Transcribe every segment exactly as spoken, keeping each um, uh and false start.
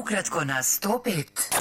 Ukratko na sto pet.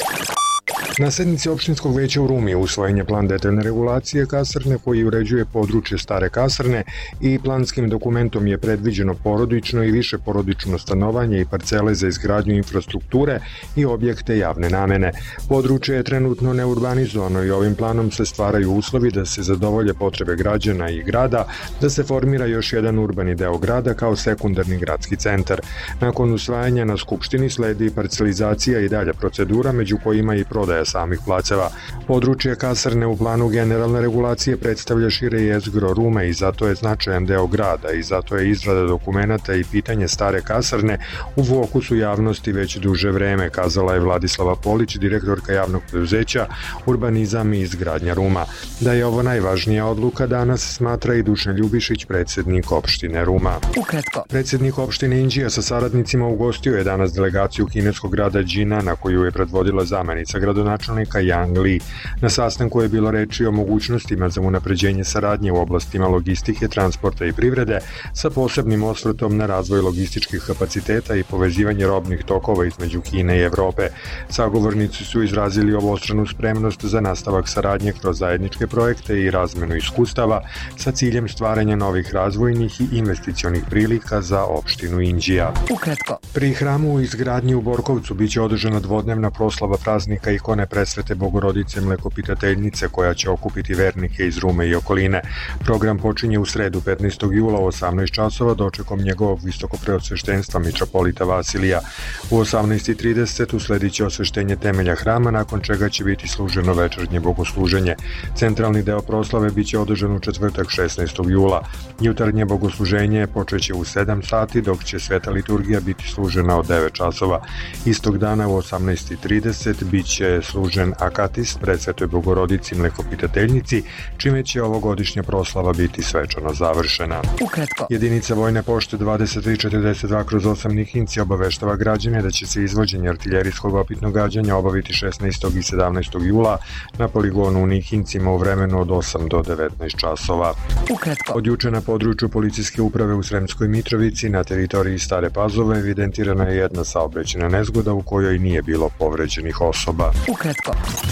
Na sednici opštinskog veća u Rumi usvojen je plan detaljne regulacije kasarne koji uređuje područje stare kasarne i planskim dokumentom je predviđeno porodično i više porodično stanovanje i parcele za izgradnju infrastrukture i objekte javne namene. Područje je trenutno neurbanizovano i ovim planom se stvaraju uslovi da se zadovolje potrebe građana i grada, da se formira još jedan urbani deo grada kao sekundarni gradski centar. Nakon usvajanja na Skupštini sledi parcelizacija i dalja procedura, među kojima i prodaja samih placeva. Područje kasarne u planu generalne regulacije predstavlja šire jezgro Rume i zato je značajan deo grada i zato je izrada dokumenata i pitanje stare kasarne u fokusu javnosti već duže vreme, kazala je Vladislava Polić, direktorka javnog preduzeća Urbanizam i izgradnja Ruma. Da je ovo najvažnija odluka danas smatra i Dušan Ljubišić, predsednik opštine Ruma. Ukratko. Predsednik opštine Inđija sa saradnicima ugostio je danas delegaciju kineskog grada Džinana koju je predvodila zamenica gradonačelnika Yang Li. Na sastanku je bilo reči o mogućnostima za unapređenje saradnje u oblastima logistike, transporta i privrede sa posebnim osvrtom na razvoj logističkih kapaciteta i povezivanje robnih tokova između Kine i Evrope. Sagovornici su izrazili obostranu spremnost za nastavak saradnje kroz zajedničke projekte i razmenu iskustava sa ciljem stvaranja novih razvojnih i investicionih prilika za opštinu Inđija. Ukratko. Pri hramu u izgradnji u Borkovcu biće održana dvodnevna proslava praznika ikone Presvete Bogorodice Mlekopitateljnice koja će okupiti vernike iz Rume i okoline. Program počinje u sredu petnaestog jula u osamnaest časova dočekom njegovog visokopreosveštenstva mitropolita Vasilija. U osamnaest i trideset usledit će osveštenje temelja hrama, nakon čega će biti služeno večernje bogosluženje. Centralni deo proslave biće održan u četvrtak šesnaestog jula. Jutarnje bogosluženje počeće u sedam sati, dok će sveta liturgija biti služena od devet časova. Istog dana u osamnaest i trideset biće služen akatist Presvetoj Bogorodici Mlekopitateljnici, čime će ovogodišnja proslava biti svečano završena. Ukratko. Jedinica Vojne pošte dvadeset tri četrdeset dva kroz osam Nihinci obaveštava građane da će se izvođenje artiljerijskog opitnog gađanja obaviti šesnaestog i sedamnaestog jula na poligonu u Nihincima u vremenu od osam do devetnaest časova. Ukratko. Od juče na području policijske uprave u Sremskoj Mitrovici na teritoriji Stare Pazove evidentirana je jedna saobraćajna nezgoda u kojoj nije bilo povređenih osoba. Ukratko.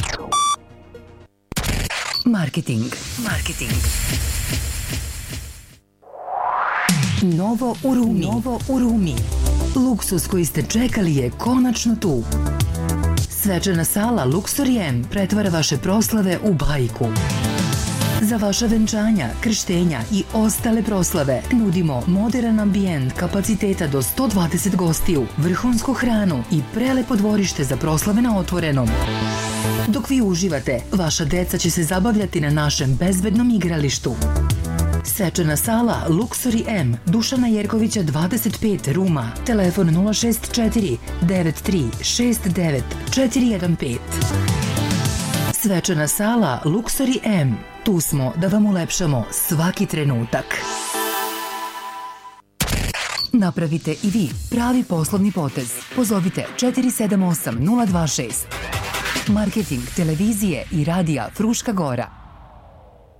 Marketing. Marketing. Novo u Rumi. Novo u Rumi. Luksus koji ste čekali je konačno tu. Svečana sala Luxury M pretvara vaše proslave u bajku. Za vaša venčanja, krštenja i ostale proslave nudimo modern ambijent kapaciteta do sto dvadeset gostiju, vrhunsku hranu i prelepo dvorište za proslave na otvorenom. Dok vi uživate, vaša deca će se zabavljati na našem bezbednom igralištu. Svečana sala Luxury M, Dušana Jerkovića dvadeset pet, Ruma. Telefon nula šest četiri devet tri šest devet četiri jedan pet. Svečana sala Luxury M. Tu smo da vam ulepšamo svaki trenutak. Napravite i vi pravi poslovni potez. Pozovite četiri sedam osam nula dva šest. Marketing televizije i radija Fruška Gora.